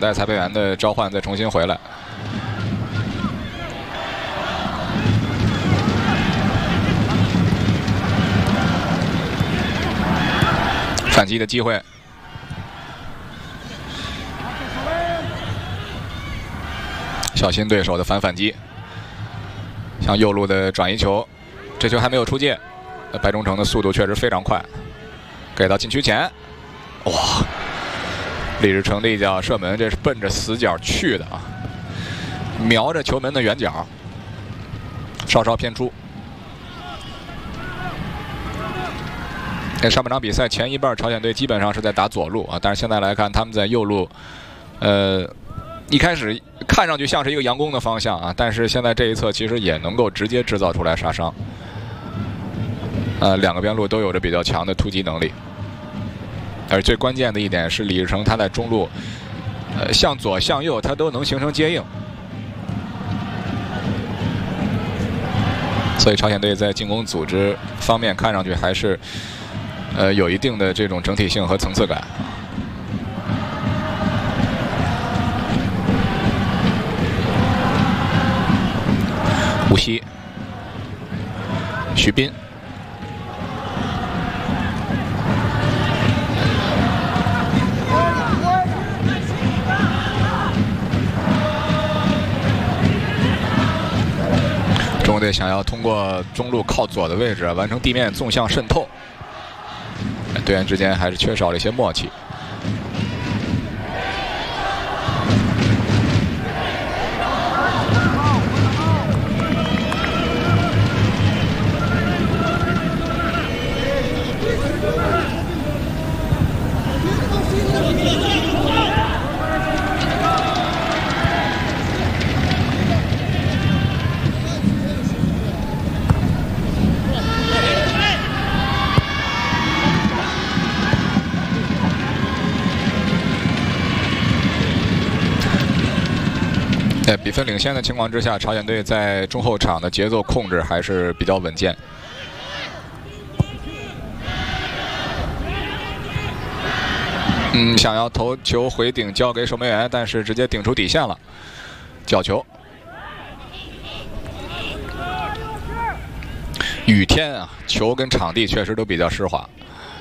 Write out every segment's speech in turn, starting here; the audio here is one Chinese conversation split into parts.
待裁判员的召唤，再重新回来。反击的机会，小心对手的反击。向右路的转移球，这球还没有出界，白忠诚的速度确实非常快，给到禁区前，哇！李日成的一脚射门，这是奔着死角去的啊，瞄着球门的远角，稍稍偏出。上半场比赛前一半，朝鲜队基本上是在打左路啊，但是现在来看，他们在右路，一开始看上去像是一个佯攻的方向啊，但是现在这一侧其实也能够直接制造出来杀伤。两个边路都有着比较强的突击能力，而最关键的一点是李日成他在中路，向左向右他都能形成接应，所以朝鲜队在进攻组织方面看上去还是有一定的这种整体性和层次感。无锡，徐斌，中国队想要通过中路靠左的位置完成地面纵向渗透，队员之间还是缺少了一些默契。比分领先的情况之下，朝鲜队在中后场的节奏控制还是比较稳健。想要头球回顶交给守门员，但是直接顶出底线了，角球。雨天啊，球跟场地确实都比较湿滑。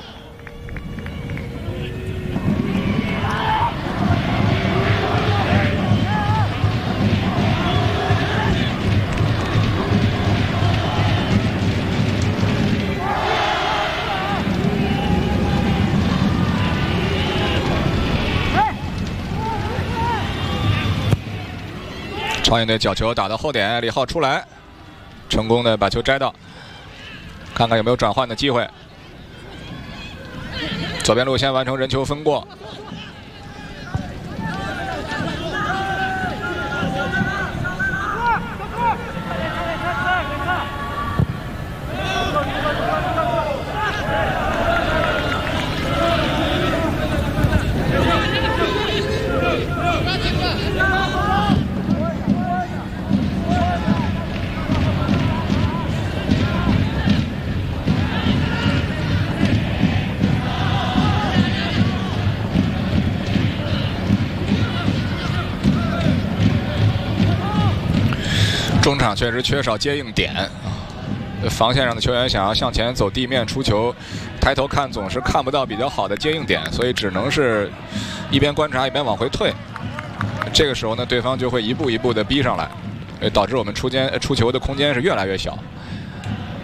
朝鲜队角球打到后点，李浩出来，成功的把球摘到，看看有没有转换的机会。左边路线完成人球分过，中场确实缺少接应点，防线上的球员想要向前走地面出球，抬头看总是看不到比较好的接应点，所以只能是一边观察一边往回退。这个时候呢，对方就会一步一步的逼上来，导致我们出球的空间是越来越小。 这个时候呢，对方就会一步一步的逼上来，导致我们出球的空间是越来越小。 这个时候呢，对方就会一步一步的逼上来，导致我们出球的空间是越来越小。 这个时候呢，对方就会一步一步的逼上来，导致我们出球的空间是越来越小。